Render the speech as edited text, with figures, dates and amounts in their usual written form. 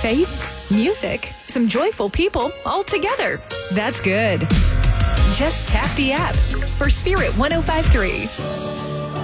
faith, music, some joyful people all together. That's good. Just tap the app for Spirit 1053.